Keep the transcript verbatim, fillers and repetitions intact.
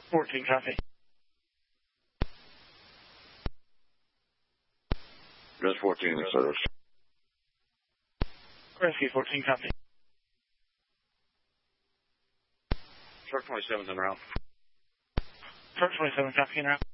fourteen, copy. Just fourteen in service. Rescue fourteen, copy. Truck twenty-seven's en route. Truck twenty-seven, copy, en route.